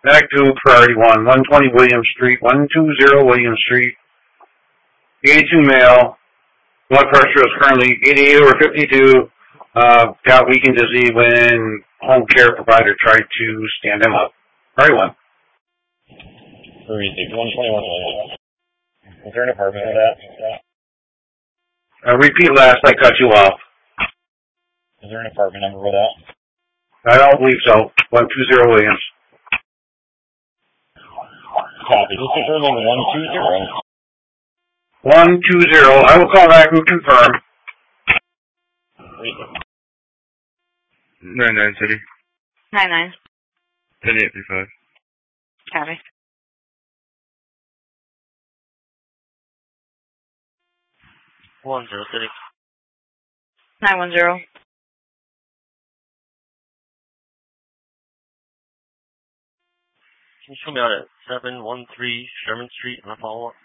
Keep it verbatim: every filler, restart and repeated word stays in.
Back to priority one, one twenty William Street, one twenty William Street, eighty-two male, blood pressure is currently eighty-eight over fifty-two, uh, got weak and dizzy when home care provider tried to stand him up. Priority one. one twenty-one William. Is there an apartment with that? Uh, repeat last, I cut you off. Is there an apartment number with that? I don't believe so. one twenty Williams. Copy. Just confirming one two zero. one twenty. I will call back and confirm. nine nine City. nine nine. ten eight three five. Copy. one zero City. nine one zero. Can you show me out at seven one three Sherman Street on a follow-up?